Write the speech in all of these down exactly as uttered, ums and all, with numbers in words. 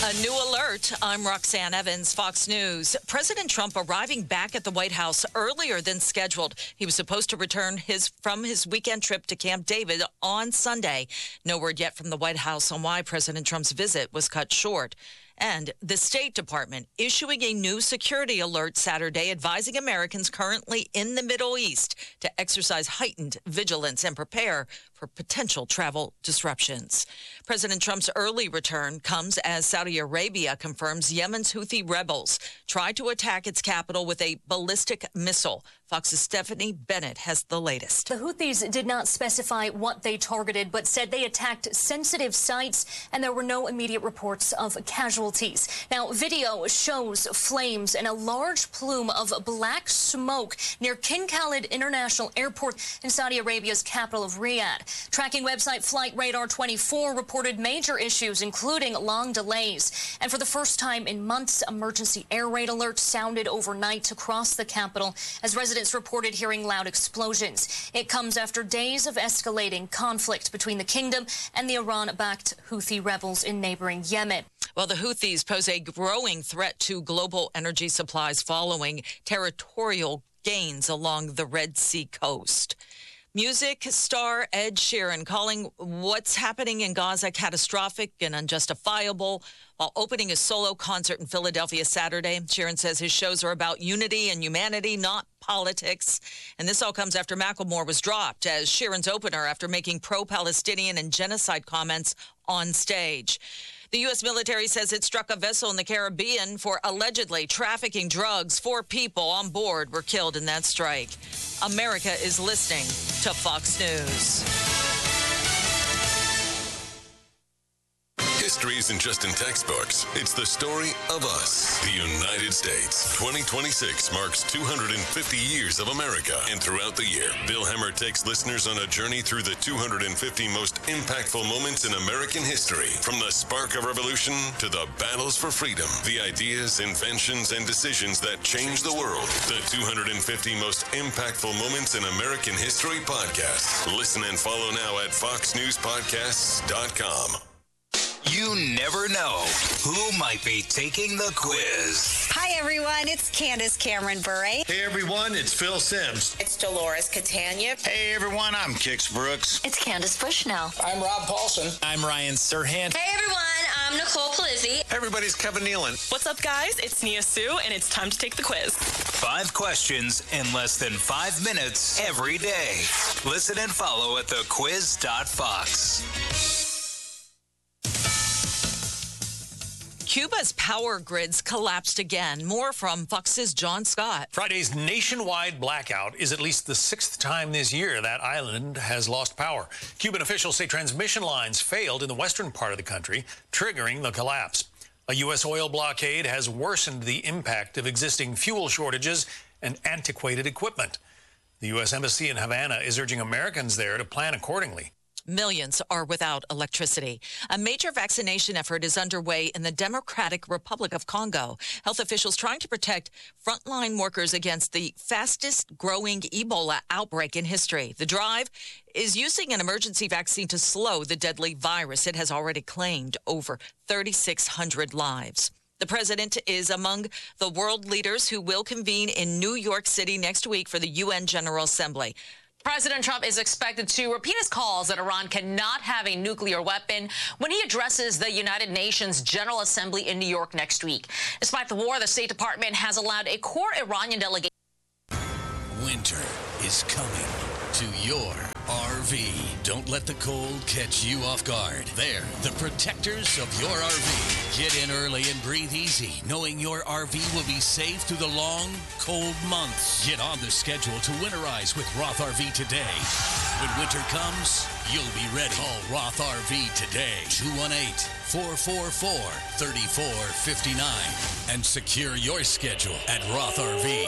A new alert. I'm Roxanne Evans, Fox News. President Trump arriving back at the White House earlier than scheduled. He was supposed to return his from his weekend trip to Camp David on Sunday. No word yet from the White House on why President Trump's visit was cut short. And the State Department issuing a new security alert Saturday advising Americans currently in the Middle East to exercise heightened vigilance and prepare for potential travel disruptions. President Trump's early return comes as Saudi Arabia confirms Yemen's Houthi rebels tried to attack its capital with a ballistic missile. Fox's Stephanie Bennett has the latest. The Houthis did not specify what they targeted, but said they attacked sensitive sites, and there were no immediate reports of casualties. Now, video shows flames and a large plume of black smoke near King Khalid International Airport in Saudi Arabia's capital of Riyadh. Tracking website Flight Radar twenty-four reported major issues, including long delays. And for the first time in months, emergency air raid alerts sounded overnight across the capital as residents reported hearing loud explosions. It comes after days of escalating conflict between the kingdom and the Iran-backed Houthi rebels in neighboring Yemen. Well, the Houthis pose a growing threat to global energy supplies following territorial gains along the Red Sea coast. Music star Ed Sheeran calling what's happening in Gaza catastrophic and unjustifiable while opening a solo concert in Philadelphia Saturday. Sheeran says his shows are about unity and humanity, not politics. And this all comes after Macklemore was dropped as Sheeran's opener after making pro-Palestinian and genocide comments on stage. The U S military says it struck a vessel in the Caribbean for allegedly trafficking drugs. Four people on board were killed in that strike. America is listening to Fox News. History isn't just in textbooks. It's the story of us, the United States. twenty twenty-six marks two hundred fifty years of America. And throughout the year, Bill Hemmer takes listeners on a journey through the two hundred fifty most impactful moments in American history. From the spark of revolution to the battles for freedom, the ideas, inventions, and decisions that changed the world. The two hundred fifty most impactful moments in American history podcast. Listen and follow now at fox news podcasts dot com. You never know who might be taking the quiz. Hi, everyone. It's Candace Cameron Bure. Hey, everyone. It's Phil Sims. It's Dolores Catania. Hey, everyone. I'm Kix Brooks. It's Candace Bushnell. I'm Rob Paulson. I'm Ryan Serhant. Hey, everyone. I'm Nicole Palizzi. Everybody's Kevin Nealon. What's up, guys? It's Nia Sue, and it's time to take the quiz. Five questions in less than five minutes every day. Listen and follow at the quiz dot fox. Cuba's power grids collapsed again. More from Fox's John Scott. Friday's nationwide blackout is at least the sixth time this year that island has lost power. Cuban officials say transmission lines failed in the western part of the country, triggering the collapse. A U S oil blockade has worsened the impact of existing fuel shortages and antiquated equipment. The U S Embassy in Havana is urging Americans there to plan accordingly. Millions are without electricity. A major vaccination effort is underway in the Democratic Republic of Congo. Health officials trying to protect frontline workers against the fastest growing Ebola outbreak in history. The drive is using an emergency vaccine to slow the deadly virus. It has already claimed over thirty-six hundred lives. The president is among the world leaders who will convene in New York City next week for the U N General Assembly. President Trump is expected to repeat his calls that Iran cannot have a nuclear weapon when he addresses the United Nations General Assembly in New York next week. Despite the war, the State Department has allowed a core Iranian delegation. Winter is coming to your R V. Don't let the cold catch you off guard. They're the protectors of your R V. Get in early and breathe easy, knowing your R V will be safe through the long, cold months. Get on the schedule to winterize with Roth R V today. When winter comes, you'll be ready. Call Roth R V today, two one eight, four four four, three four five nine, and secure your schedule at Roth R V.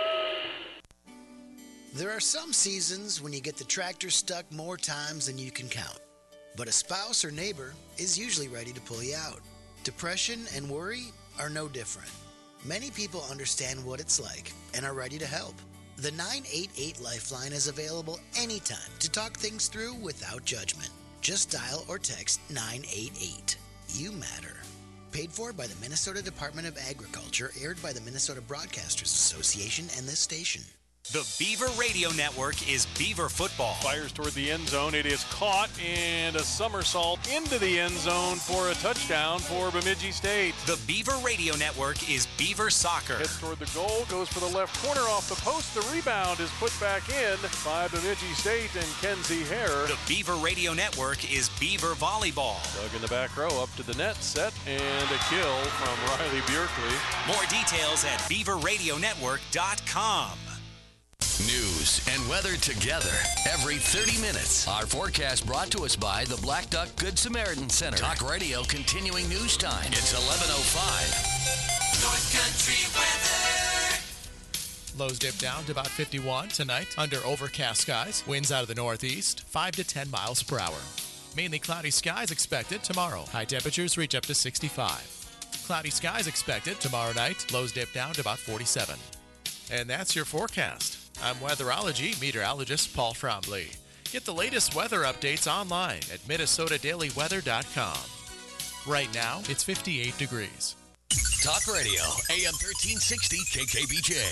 There are some seasons when you get the tractor stuck more times than you can count. But a spouse or neighbor is usually ready to pull you out. Depression and worry are no different. Many people understand what it's like and are ready to help. The nine eight eight Lifeline is available anytime to talk things through without judgment. Just dial or text nine eight eight. You matter. Paid for by the Minnesota Department of Agriculture, aired by the Minnesota Broadcasters Association and this station. The Beaver Radio Network is Beaver Football. Fires toward the end zone. It is caught and a somersault into the end zone for a touchdown for Bemidji State. The Beaver Radio Network is Beaver Soccer. Heads toward the goal, goes for the left corner off the post. The rebound is put back in by Bemidji State and Kenzie Hare. The Beaver Radio Network is Beaver Volleyball. Dug in the back row, up to the net, set, and a kill from Riley Bjerkley. More details at beaver radio network dot com. News and weather together every thirty minutes. Our forecast brought to us by the Black Duck Good Samaritan Center. Talk Radio continuing news time. It's eleven oh five. North Country weather. Lows dip down to about fifty-one tonight under overcast skies. Winds out of the northeast, five to ten miles per hour. Mainly cloudy skies expected tomorrow. High temperatures reach up to sixty-five. Cloudy skies expected tomorrow night. Lows dip down to about forty-seven. And that's your forecast. I'm weatherology meteorologist Paul Frombley. Get the latest weather updates online at minnesota daily weather dot com. Right now, it's fifty-eight degrees. Talk Radio, A M thirteen sixty K K B J.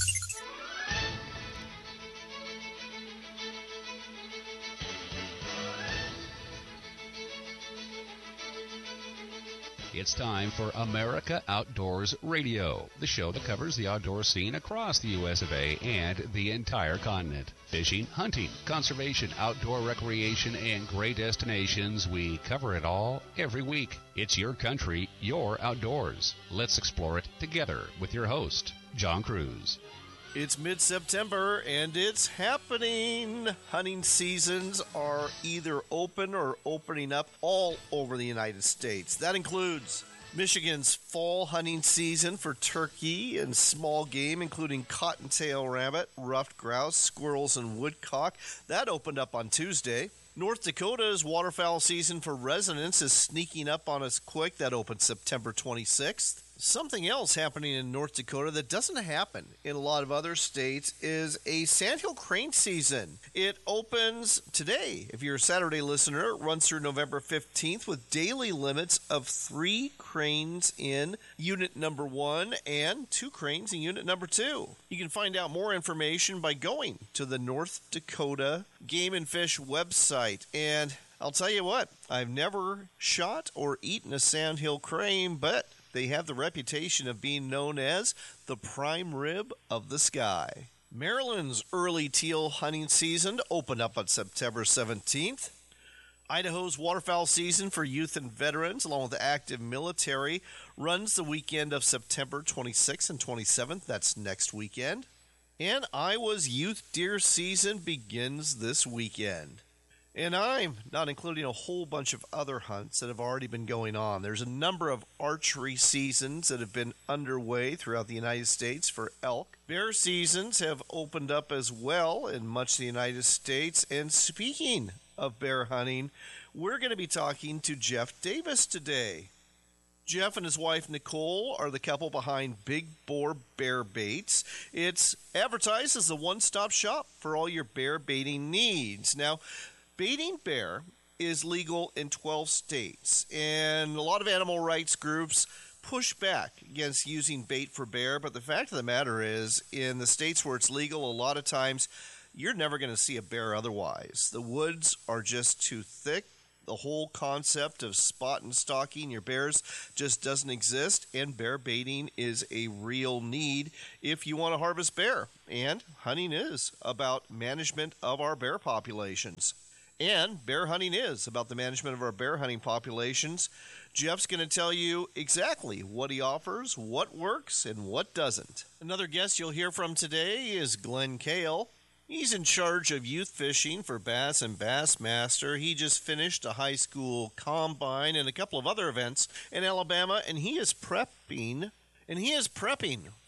It's time for America Outdoors Radio, the show that covers the outdoor scene across the U S of A and the entire continent. Fishing, hunting, conservation, outdoor recreation, and great destinations, we cover it all every week. It's your country, your outdoors. Let's explore it together with your host, John Cruz. It's mid-September, and it's happening. Hunting seasons are either open or opening up all over the United States. That includes Michigan's fall hunting season for turkey and small game, including cottontail rabbit, ruffed grouse, squirrels, and woodcock. That opened up on Tuesday. North Dakota's waterfowl season for residents is sneaking up on us quick. That opened September twenty-sixth. Something else happening in North Dakota that doesn't happen in a lot of other states is a sandhill crane season. It opens today. If you're a Saturday listener, it runs through November fifteenth with daily limits of three cranes in unit number one and two cranes in unit number two. You can find out more information by going to the North Dakota Game and Fish website. And I'll tell you what, I've never shot or eaten a sandhill crane, but they have the reputation of being known as the prime rib of the sky. Maryland's early teal hunting season opened up on September seventeenth. Idaho's waterfowl season for youth and veterans, along with the active military, runs the weekend of September twenty-sixth and twenty-seventh. That's next weekend. And Iowa's youth deer season begins this weekend. And I'm not including a whole bunch of other hunts that have already been going on. There's a number of archery seasons that have been underway throughout the United States for elk. Bear seasons have opened up as well in much of the United States. And speaking of bear hunting, we're going to be talking to Jeff Davis today. Jeff and his wife Nicole are the couple behind Big Boar Bear Baits. It's advertised as the one-stop shop for all your bear baiting needs. Now, baiting bear is legal in twelve states, and a lot of animal rights groups push back against using bait for bear, but the fact of the matter is, in the states where it's legal, a lot of times you're never going to see a bear otherwise. The woods are just too thick. The whole concept of spot and stalking your bears just doesn't exist, and bear baiting is a real need if you want to harvest bear. And hunting is about management of our bear populations. And bear hunting is about the management of our bear hunting populations. Jeff's going to tell you exactly what he offers, what works, and what doesn't. Another guest you'll hear from today is Glenn Kale. He's in charge of youth fishing for Bass and Bassmaster. He just finished a high school combine and a couple of other events in Alabama, and he is prepping, and he is prepping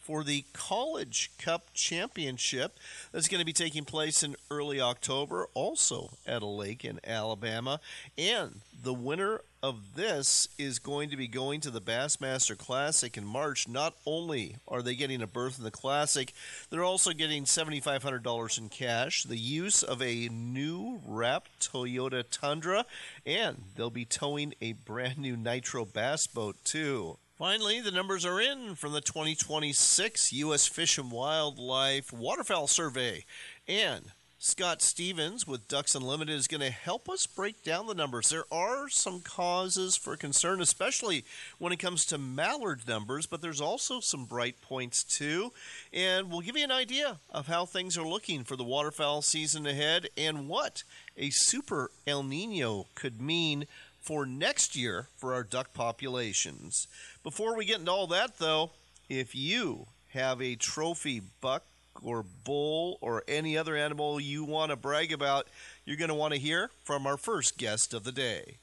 for the College Cup Championship that's going to be taking place in early October, also at a lake in Alabama. And the winner of this is going to be going to the Bassmaster Classic in March. Not only are they getting a berth in the Classic, they're also getting seven thousand five hundred dollars in cash, the use of a new wrapped Toyota Tundra, and they'll be towing a brand new Nitro bass boat too. Finally, the numbers are in from the twenty twenty-six U S Fish and Wildlife Waterfowl Survey. And Scott Stevens with Ducks Unlimited is going to help us break down the numbers. There are some causes for concern, especially when it comes to mallard numbers, but there's also some bright points too. And we'll give you an idea of how things are looking for the waterfowl season ahead and what a super El Nino could mean for next year for our duck populations. Before we get into all that, though, if you have a trophy buck or bull or any other animal you want to brag about, you're going to want to hear from our first guest of the day.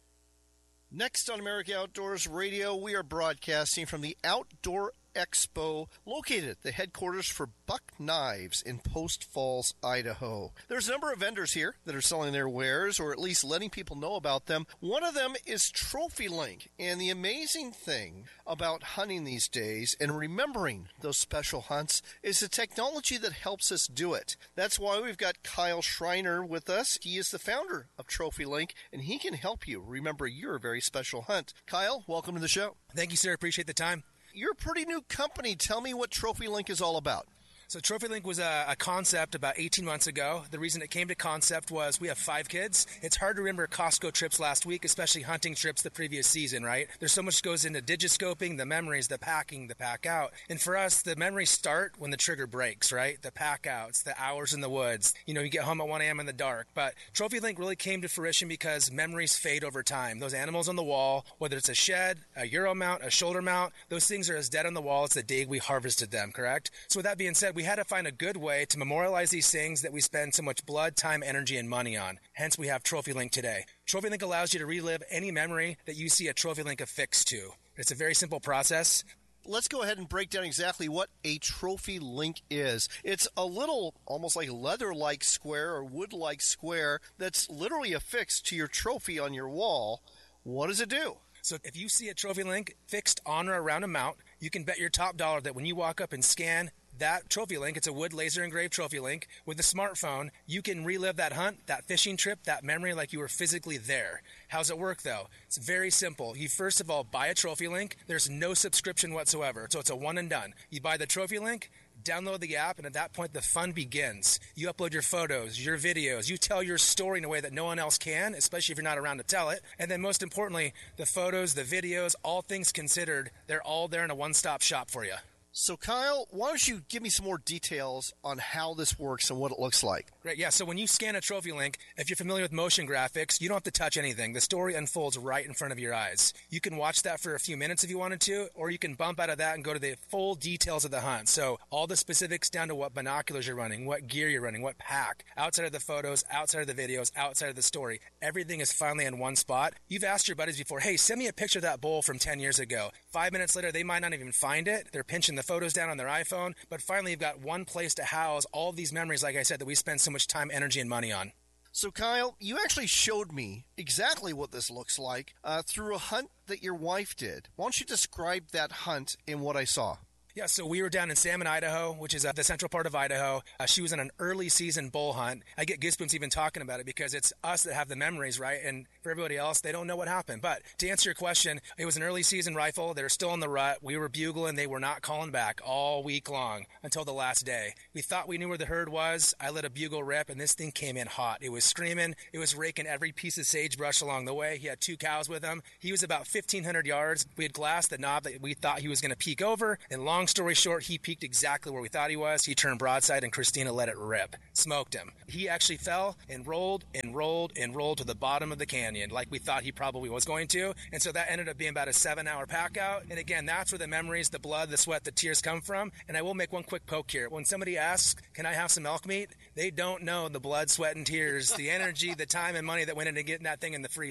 Next on America Outdoors Radio, we are broadcasting from the Outdoor Expo, located at the headquarters for Buck Knives in Post Falls, Idaho. There's a number of vendors here that are selling their wares, or at least letting people know about them. One of them is TrophyLink, and the amazing thing about hunting these days and remembering those special hunts is the technology that helps us do it. That's why we've got Kyle Schreiner with us. He is the founder of TrophyLink, and he can help you remember your very special hunt. Kyle, welcome to the show. Thank you, sir. Appreciate the time. You're a pretty new company. Tell me what TrophyLink is all about. So TrophyLink was a, a concept about eighteen months ago. The reason it came to concept was we have five kids. It's hard to remember Costco trips last week, especially hunting trips the previous season, right? There's so much goes into digiscoping, the memories, the packing, the pack out. And for us, the memories start when the trigger breaks, right? The pack outs, the hours in the woods. You know, you get home at one a.m. in the dark. But TrophyLink really came to fruition because memories fade over time. Those animals on the wall, whether it's a shed, a Euro mount, a shoulder mount, those things are as dead on the wall as the day we harvested them, correct? So with that being said, we We had to find a good way to memorialize these things that we spend so much blood, time, energy, and money on. Hence, we have TrophyLink today. TrophyLink allows you to relive any memory that you see a TrophyLink affixed to. It's a very simple process. Let's go ahead and break down exactly what a TrophyLink is. It's a little, almost like leather-like square or wood-like square that's literally affixed to your trophy on your wall. What does it do? So if you see a TrophyLink fixed on or around a mount, you can bet your top dollar that when you walk up and scan that TrophyLink, it's a wood laser engraved TrophyLink, with a smartphone, you can relive that hunt, that fishing trip, that memory like you were physically there. How's it work though? It's very simple. You first of all buy a TrophyLink. There's no subscription whatsoever, so it's a one and done. You buy the TrophyLink, download the app, and at that point the fun begins. You upload your photos, your videos, you tell your story in a way that no one else can, especially if you're not around to tell it. And then most importantly, the photos, the videos, all things considered, they're all there in a one-stop shop for you. So, Kyle, why don't you give me some more details on how this works and what it looks like? Great, yeah, so when you scan a TrophyLink, if you're familiar with motion graphics, you don't have to touch anything. The story unfolds right in front of your eyes. You can watch that for a few minutes if you wanted to, or you can bump out of that and go to the full details of the hunt. So all the specifics down to what binoculars you're running, what gear you're running, what pack, outside of the photos, outside of the videos, outside of the story. Everything is finally in one spot. You've asked your buddies before, hey, send me a picture of that bull from ten years ago. Five minutes later, they might not even find it. They're pinching the photos down on their iPhone, but finally you've got one place to house all of these memories, like I said, that we spend so much time, energy, and money on. So, Kyle, you actually showed me exactly what this looks like uh, through a hunt that your wife did. Why don't you describe that hunt and what I saw? Yeah, so we were down in Salmon, Idaho, which is uh, the central part of Idaho. Uh, she was on an early season bull hunt. I get goosebumps even talking about it because it's us that have the memories, right? And for everybody else, they don't know what happened. But to answer your question, it was an early season rifle. They were still in the rut. We were bugling. They were not calling back all week long until the last day. We thought we knew where the herd was. I let a bugle rip, and this thing came in hot. It was screaming. It was raking every piece of sagebrush along the way. He had two cows with him. He was about fifteen hundred yards. We had glassed the knob that we thought he was going to peek over. And long story short, he peeked exactly where we thought he was. He turned broadside, and Christina let it rip. Smoked him. He actually fell and rolled and rolled and rolled to the bottom of the canyon like we thought he probably was going to. And so that ended up being about a seven-hour pack out. And again, that's where the memories, the blood, the sweat, the tears come from. And I will make one quick poke here. When somebody asks, can I have some elk meat? They don't know the blood, sweat, and tears, the energy, the time, and money that went into getting that thing in the freezer.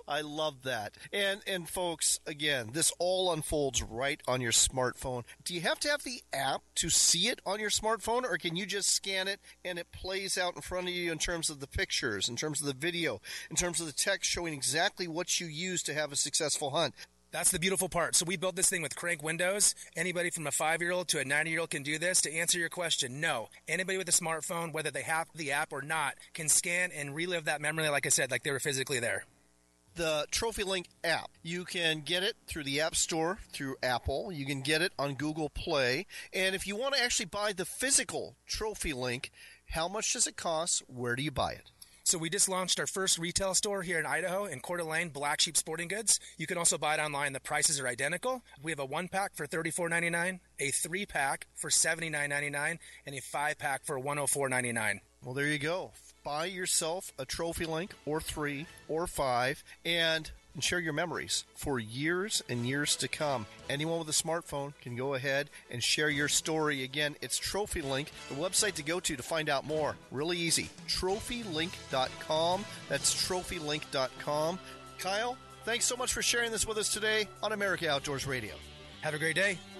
I love that. And and folks, again, this all unfolds right on your smartphone. Do you have to have the app to see it on your smartphone, or can you just scan it and it plays out in front of you in terms of the pictures, in terms of the video, in terms of the text showing exactly what you use to have a successful hunt? That's the beautiful part. So we built this thing with Crank Windows. Anybody from a five-year-old to a ninety-year-old can do this. To answer your question, no. Anybody with a smartphone, whether they have the app or not, can scan and relive that memory, like I said, like they were physically there. The TrophyLink app, you can get it through the App Store, through Apple. You can get it on Google Play. And if you want to actually buy the physical TrophyLink, how much does it cost? Where do you buy it? So we just launched our first retail store here in Idaho in Coeur d'Alene, Black Sheep Sporting Goods. You can also buy it online. The prices are identical. We have a one-pack for thirty-four ninety-nine, a three-pack for seventy-nine ninety-nine, and a five-pack for one hundred four ninety-nine. Well, there you go. Buy yourself a TrophyLink or three or five and share your memories for years and years to come. Anyone with a smartphone can go ahead and share your story. Again, it's TrophyLink, the website to go to to find out more. Really easy. trophy link dot com. That's trophy link dot com. Kyle, thanks so much for sharing this with us today on America Outdoors Radio. Have a great day.